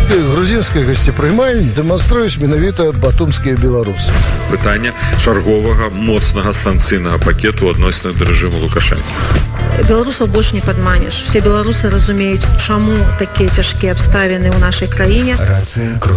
грузінскай гасцепрымальні дэманструюць менавіта батумскія беларусы. Пытанне чарговага моцнага санкцыйнага пакету адносна да рэжыму Лукашэнкі. Беларусаў больш не падманеш. Все беларусы разумеюць, чаму такія цяжкія абставіны ў нашай краіне. Рацыя